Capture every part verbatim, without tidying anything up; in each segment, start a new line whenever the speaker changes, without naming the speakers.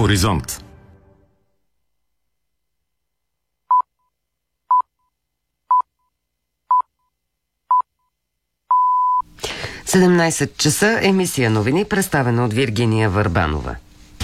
Хоризонт.
седемнайсет часа, емисия новини, представена от Виргиния Върбанова.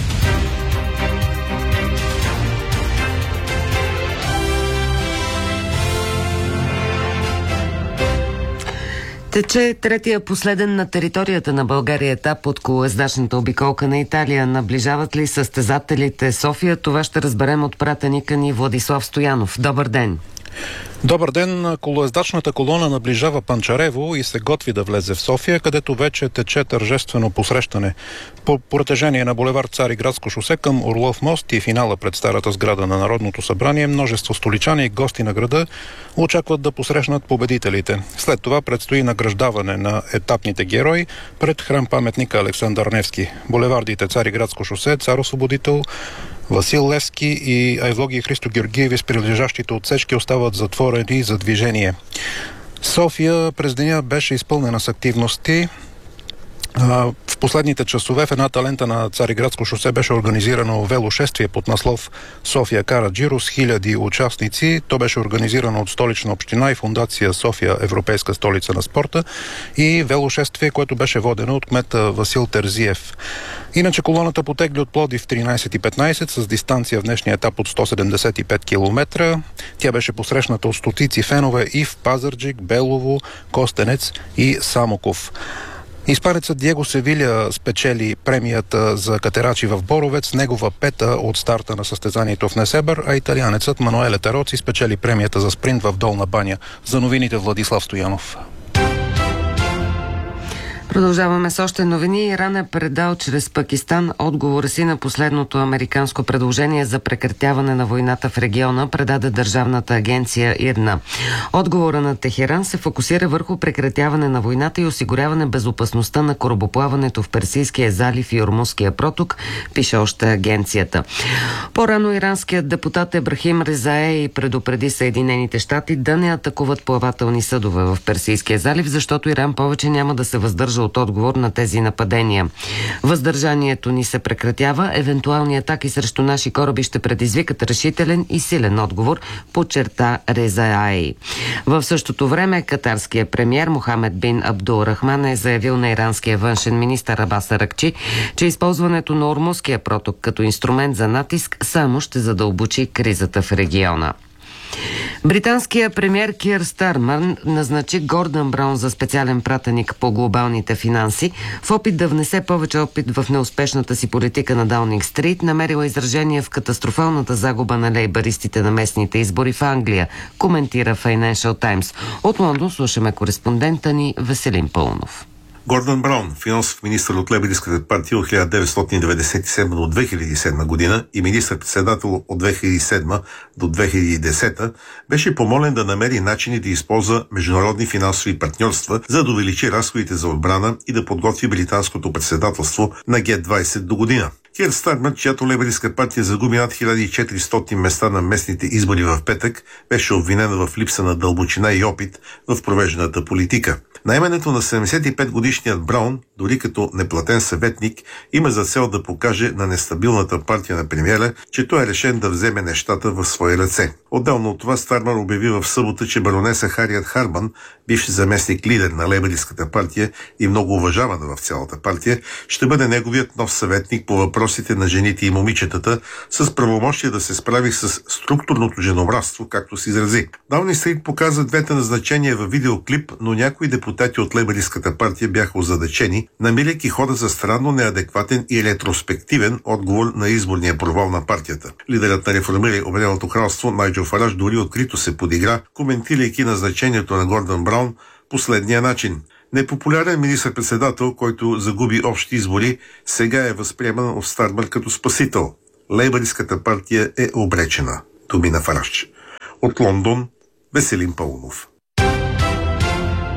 Тече третия последен на територията на България етап от колоездачната обиколка на Италия. Наближават ли състезателите София? Това ще разберем от пратеника ни Владислав Стоянов. Добър ден!
Добър ден! Колоездачната колона наближава Панчарево и се готви да влезе в София, където вече тече тържествено посрещане. По протежение на булевард Цариградско шосе към Орлов мост и финала пред старата сграда на Народното събрание, множество столичани и гости на града очакват да посрещнат победителите. След това предстои награждаване на етапните герои пред храм-паметника Александър Невски. Булевардите Цариградско шосе, Цар Освободител, Васил Левски и Айвлогий Христо Георгиеви с прилежащите отсечки остават затворени за движение. София през деня беше изпълнена с активности. В последните часове в едната лента на Цариградско шосе беше организирано велошествие под наслов София кара Джиро с хиляди участници. То беше организирано от Столична община и фондация София Европейска столица на спорта и велошествие, което беше водено от кмета Васил Терзиев. Иначе колоната потегли от Пловдив в тринайсет и петнайсет с дистанция в днешния етап от сто седемдесет и пет километра. Тя беше посрещната от стотици фенове и в Пазарджик, Белово, Костенец и Самоков. Испанецът Диего Севиля спечели премията за катерачи в Боровец, негова пета от старта на състезанието в Несебър, а италианецът Мануеле Тароци спечели премията за спринт в Долна баня. За новините Владислав Стоянов.
Продължаваме с още новини. Иран е предал чрез Пакистан отговора си на последното американско предложение за прекратяване на войната в региона, предаде държавната агенция ИРНА. Отговора на Техеран се фокусира върху прекратяване на войната и осигуряване безопасността на корабоплаването в Персийския залив и Ормузския проток, пише още агенцията. По-рано иранският депутат Ебрахим Резаей предупреди Съединените щати да не атакуват плавателни съдове в Персийския залив, защото Иран повече няма да се въздържа от отговор на тези нападения. Въздържанието ни се прекратява. Евентуални атаки срещу наши кораби ще предизвикат решителен и силен отговор, подчерта Резаей. В същото време катарският премиер Мохамед бин Абдул Рахман е заявил на иранския външен министър Абас Аракчи, че използването на Ормузския проток като инструмент за натиск само ще задълбочи кризата в региона. Британският премиер Кир Стармър назначи Гордън Браун за специален пратеник по глобалните финанси в опит да внесе повече опит в неуспешната си политика на Даунинг Стрит, намерила изражение в катастрофалната загуба на лейбаристите на местните избори в Англия, коментира Financial Times. От Лондон слушаме кореспондента ни Веселин Пълнов.
Гордън Браун, финансов министър от лейбаристската партия от хиляда деветстотин деветдесет и седма до две хиляди и седма година и министър-председател от две хиляди и седма до две хиляди и десета, беше помолен да намери начини да използва международни финансови партньорства, за да увеличи разходите за отбрана и да подготви британското председателство на Ге двайсет до година. Кир Стармър, чиято лейбаристска партия загуби над хиляда и четиристотин места на местните избори в петък, беше обвинена в липса на дълбочина и опит в провежданата политика. Наемането на седемдесет и пет годишният Браун, дори като неплатен съветник, има за цел да покаже на нестабилната партия на премиера, че той е решен да вземе нещата в свои ръце. Отделно от това Стармър обяви в събота, че баронеса Хариет Харман, бивш заместник лидер на лейбаристската партия и много уважавана в цялата партия, ще бъде неговият нов съветник по въпросите на жените и момичетата, с правомощие да се справи с структурното женомразство, както се изрази. Даунинг Стрит показа двете назначения във видеоклип, но някои депутати от лейбаристската партия бяха озадачени, намирайки хода за странно неадекватен и ретроспективен отговор на изборния провал на партията. Лидерът на реформирай Обединеното кралство Найджел Фараж дори открито се подигра, коментирайки назначението на Гордън Браун последния начин. Непопулярен министър-председател, който загуби общи избори, сега е възприеман от Стармър като спасител. Лейбаристската партия е обречена. Думи на Фараж. От Лондон, Веселин Пълнов.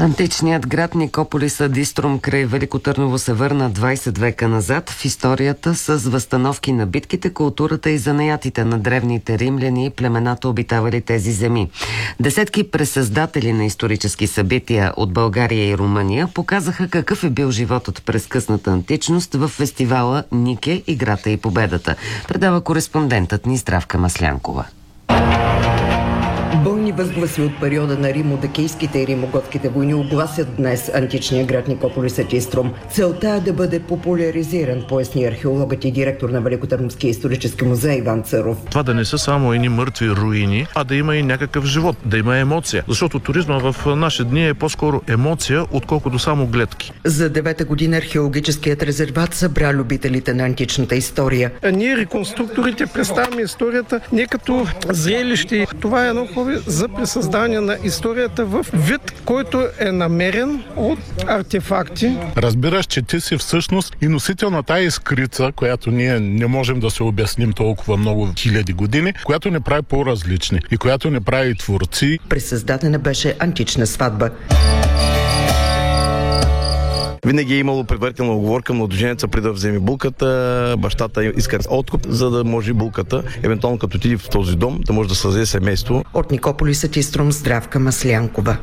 Античният град Никополис ад Иструм край Велико Търново се върна двайсет века назад в историята с възстановки на битките, културата и занаятите на древните римляни и племената, обитавали тези земи. Десетки пресъздатели на исторически събития от България и Румъния показаха какъв е бил животът през късната античност в фестивала Нике, играта и победата. Предава кореспондентът ни Здравка Маслянкова.
Бълни възгласи от периода на римо-дакийските и римо-готските войни огласят днес античния град Никополис ад Иструм. Целта е да бъде популяризиран, поясни археологът и директор на Великотърновския исторически музей Иван Църов.
Това да не са само едни мъртви руини, а да има и някакъв живот, да има емоция. Защото туризма в наши дни е по-скоро емоция, отколкото само гледки.
За девета година археологическият резерват събра любителите на античната история.
А ние, реконструкторите, представяме историята не като зрелище. Това е едно хобби за пресъздаване на историята в вид, който е намерен от артефакти.
Разбираш, че ти си всъщност и носител на тая искрица, която ние не можем да се обясним толкова много хиляди години, която не прави по-различни и която не прави творци.
Пресъздадена беше антична сватба.
Винаги е имало предварителна оговорка младоженеца преди да вземе булката, бащата иска откуп, за да може булката, евентуално като отиде в този дом, да може да създаде семейство.
От Никополис ад Иструм, Здравка Маслянкова.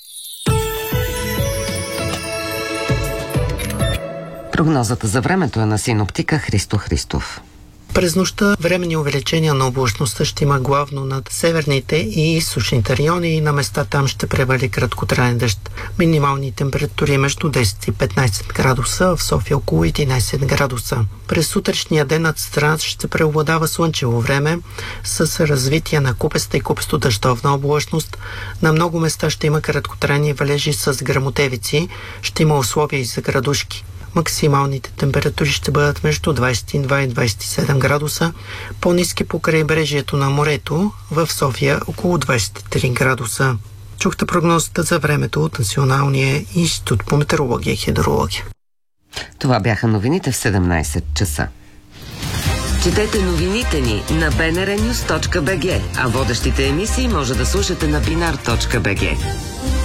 Прогнозата за времето е на синоптика Христо Христов.
През нощта временни увеличения на облачността ще има главно над северните и източните райони и на места там ще превали краткотраен дъжд. Минимални температури между десет и петнайсет градуса, в София около единайсет градуса. През сутрешния ден над страната ще преобладава слънчево време с развитие на купеста и купесто дъждовна облачност. На много места ще има краткотрайни валежи с гръмотевици, ще има условия и за градушки. Максималните температури ще бъдат между двайсет и два и двайсет и седем градуса, по-ниски по крайбрежието на морето, в София около двайсет и три градуса. Чухте прогнозата за времето от Националния институт по метеорология и хидрология.
Това бяха новините в седемнайсет часа. Четете новините ни на би ен ар нюз точка би джи, а водещите емисии може да слушате на бинар точка би джи.